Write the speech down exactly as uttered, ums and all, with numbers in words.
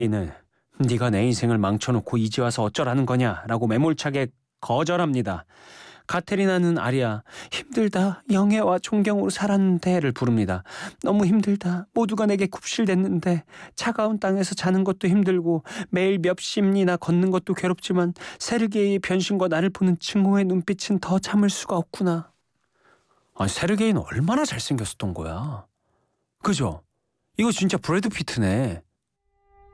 이는 네가 내 인생을 망쳐놓고 이제 와서 어쩌라는 거냐라고 매몰차게 거절합니다. 카테리나는 아리아 힘들다 영예와 존경으로 살았는데를 부릅니다. 너무 힘들다. 모두가 내게 굽실댔는데 차가운 땅에서 자는 것도 힘들고 매일 몇 심리나 걷는 것도 괴롭지만 세르게이의 변신과 나를 보는 증오의 눈빛은 더 참을 수가 없구나. 아니 세르게이는 얼마나 잘생겼었던 거야. 그죠? 이거 진짜 브래드 피트네.